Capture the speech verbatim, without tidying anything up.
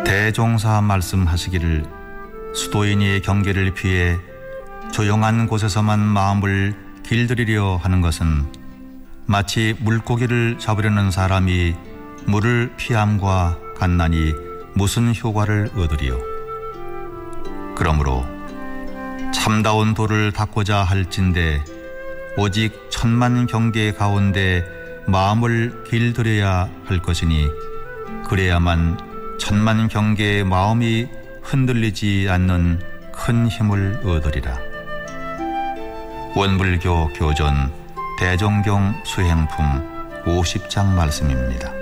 대종사 말씀하시기를 수도인이 경계를 피해 조용한 곳에서만 마음을 길들이려 하는 것은 마치 물고기를 잡으려는 사람이 물을 피함과 같나니 무슨 효과를 얻으리요. 그러므로 참다운 도를 닦고자 할진대 오직 천만 경계 가운데 마음을 길들여야 할 것이니 그래야만 천만 경계의 마음이 흔들리지 않는 큰 힘을 얻으리라. 원불교 교전 대종경 수행품 오십 장 말씀입니다.